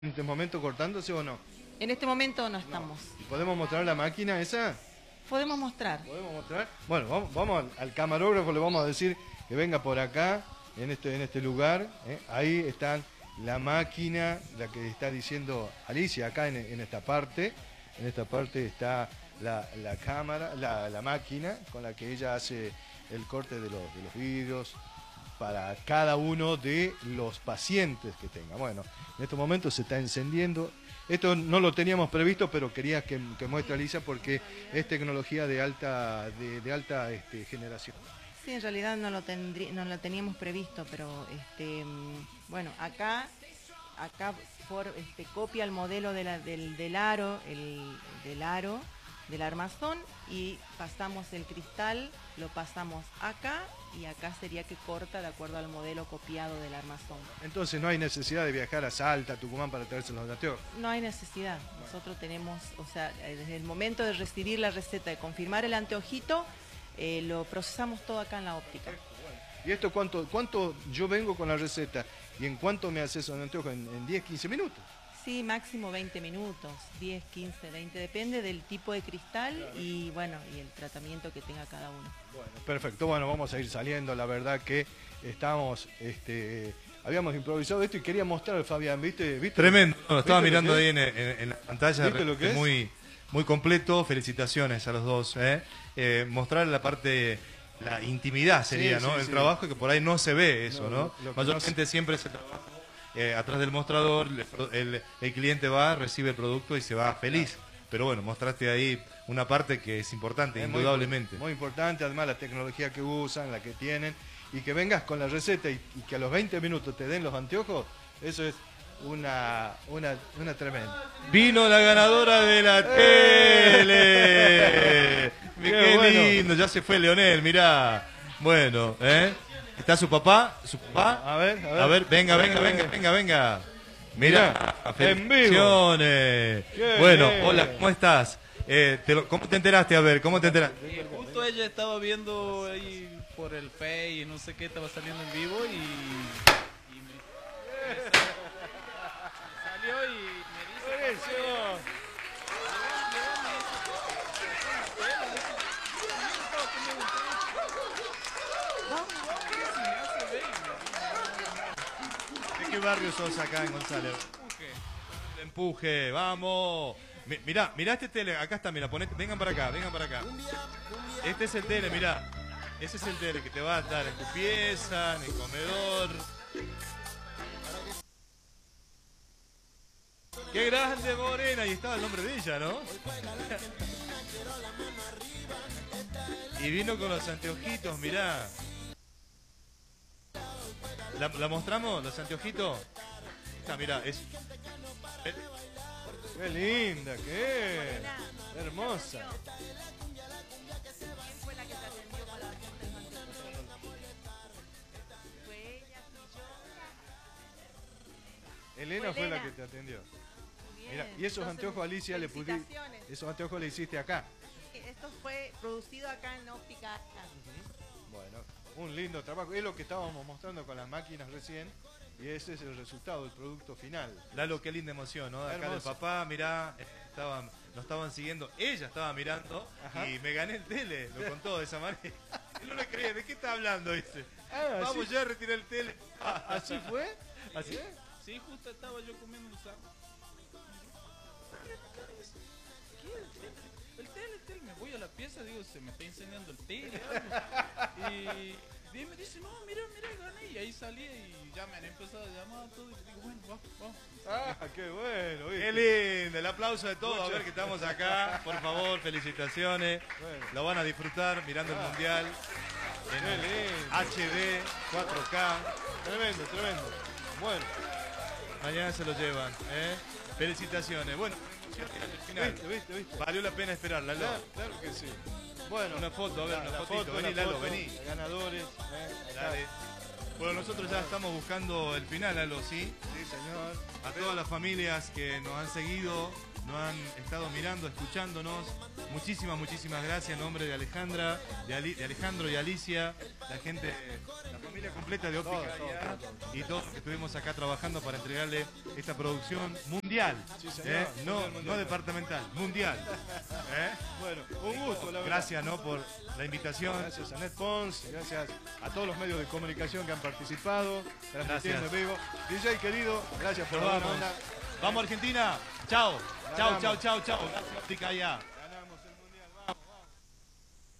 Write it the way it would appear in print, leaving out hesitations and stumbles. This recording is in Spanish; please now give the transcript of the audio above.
¿En este momento cortándose o no? En este momento no estamos. ¿Podemos mostrar la máquina esa? Podemos mostrar. ¿Podemos mostrar? Bueno, vamos al camarógrafo, le vamos a decir que venga por acá, en este lugar. Ahí está la máquina, la que está diciendo Alicia, acá en esta parte. En esta parte está la cámara, la máquina con la que ella hace el corte de los vidrios para cada uno de los pacientes que tenga. Bueno, en estos momentos se está encendiendo. Esto no lo teníamos previsto, pero quería que muestre Alicia porque es tecnología de alta generación. Sí, en realidad no lo teníamos previsto, pero bueno, acá copia el modelo del aro, del armazón, y pasamos el cristal, lo pasamos acá, y acá sería que corta de acuerdo al modelo copiado del armazón. Entonces no hay necesidad de viajar a Salta, a Tucumán para traerse los anteojos. No hay necesidad. Nosotros tenemos, o sea, desde el momento de recibir la receta, de confirmar el anteojito, lo procesamos todo acá en la óptica. ¿Y esto cuánto yo vengo con la receta? ¿Y en cuánto me haces un anteojo? ¿En 10, 15 minutos? Sí, máximo 20 minutos, 10, 15, 20, depende del tipo de cristal, claro. Y bueno, y el tratamiento que tenga cada uno. Bueno, perfecto, bueno, vamos a ir saliendo, la verdad que estamos, habíamos improvisado esto y quería mostrar, Fabián, ¿viste? Tremendo, estaba mirando ahí en en la pantalla, ¿viste lo que es? Muy completo, felicitaciones a los dos, mostrar la parte, la intimidad sería, sí, ¿no? Sí, el sí. trabajo, que por ahí no se ve eso, ¿no? Mayormente siempre se trabaja. Atrás del mostrador, el cliente va, recibe el producto y se va feliz. Pero bueno, mostraste ahí una parte que es importante, indudablemente. Muy importante, además la tecnología que usan, la que tienen, y que vengas con la receta y que a los 20 minutos te den los anteojos, eso es una tremenda. Vino la ganadora de la tele. Qué bueno. lindo, ya se fue Leonel, mirá. Bueno, ¿está su papá? ¿Su papá? A ver. A ver, venga. Mira, en vivo. Bueno, bien. hola, ¿cómo estás? ¿Cómo te enteraste? A ver, ¿cómo te enteraste? Justo ella estaba viendo ahí por el Face y no sé qué, estaba saliendo en vivo y me salió y me dice... ¿De qué barrio sos acá en González? Empuje, vamos. Mirá este tele, acá está, mira, vengan para acá. Este es el tele, mirá. Ese es el tele que te va a estar en tu pieza, en el comedor. ¡Qué grande, Morena! Y estaba el nombre de ella, ¿no? Y vino con los anteojitos, mirá. ¿La mostramos, los anteojitos? Está, mirá, es... ¡Qué linda que es! ¡Hermosa! ¿Quién fue la que te atendió para la venta del anteojo? Fue ella, fui yo. Elena fue la que te atendió. Bien. Mira, y esos anteojos, Alicia, esos anteojos le hiciste acá. Esto fue producido acá en óptica. Bueno, un lindo trabajo. Es lo que estábamos mostrando con las máquinas recién. Y ese es el resultado, el producto final. Lalo, qué linda emoción, ¿no? Acá del papá, mirá, nos estaban siguiendo. Ella estaba mirando. Ajá. Y me gané el tele, lo contó de esa manera. Y no le creía, ¿de qué está hablando? Dice. Vamos, ya retiré el tele. ¿Así fue? ¿Así? Sí, justo estaba yo comiendo un sándwich. El tele, me voy a la pieza, digo, se me está enseñando el tele. Y me dice, no, mira, gané. Y ahí salí y ya me han empezado a llamar todo. Y digo, bueno, vamos. Qué bueno. ¿Viste? Qué lindo, el aplauso de todos. A ver que estamos acá. Por favor, felicitaciones. Bueno. Lo van a disfrutar mirando el Mundial. En HD, 4K. Tremendo. Bueno. Mañana se lo llevan. Felicitaciones. Bueno, al final. ¿Viste? Valió la pena esperarla, Lalo. Claro que sí. Bueno, una foto, a ver, una fotito. Vení, Lalo, vení. Ganadores. Dale. Bueno, nosotros ya estamos buscando el final, Lalo, ¿sí? Sí, señor. A todas las familias que nos han seguido, nos han estado mirando, escuchándonos. Muchísimas gracias en nombre de Alejandra, de Alejandro y Alicia, la gente, la familia completa de Óptica IA, y todos los que estuvimos acá trabajando para entregarle esta producción mundial, no departamental, mundial. Bueno, un gusto, la verdad. Gracias, ¿no?, por la invitación. Gracias a Net Pons, gracias a todos los medios de comunicación que han participado, transmitiendo en vivo. DJ querido, gracias por la buena onda. Vamos Argentina. Chao. Chao. Gracias, Óptica IA.